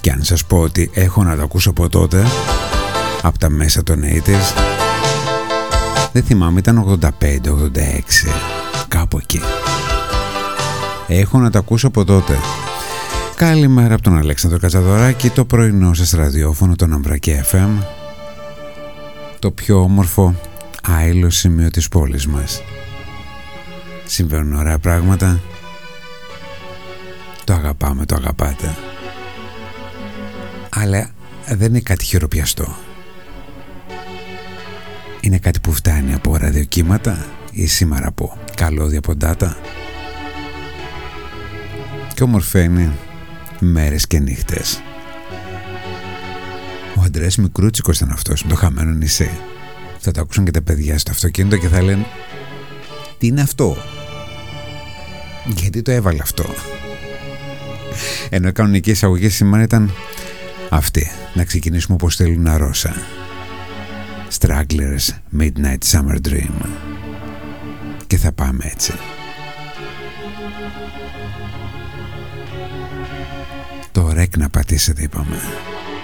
Και αν σας πω ότι έχω να το ακούσω από τότε, από τα μέσα των 80's, δεν θυμάμαι, ήταν 85-86, κάπου εκεί. Έχω να το ακούσω από τότε. Καλημέρα από τον Αλέξανδρο Κατσαδωράκη, το πρωινό σας ραδιόφωνο, το Ναυρακέ FM, το πιο όμορφο άειλο σημείο της πόλης μας. Συμβαίνουν ωραία πράγματα, το αγαπάμε, το αγαπάτε, αλλά δεν είναι κάτι χειροπιαστό. Είναι κάτι που φτάνει από ραδιοκύματα ή σήμερα από καλώδια, από ντάτα, και ομορφαίνει μέρες και νύχτες. Ο Αντρέας Μικρούτσικος ήταν αυτός με το χαμένο νησί. Θα το ακούσαν και τα παιδιά στο αυτοκίνητο και θα λένε, τι είναι αυτό, γιατί το έβαλε αυτό. Ενώ η κανονική εισαγωγή σήμερα ήταν αυτή. Να ξεκινήσουμε όπως θέλουν να Ρώσα. Stragglers, Midnight Summer Dream. Και θα πάμε έτσι. Το ρεκ να πατήσετε, είπαμε.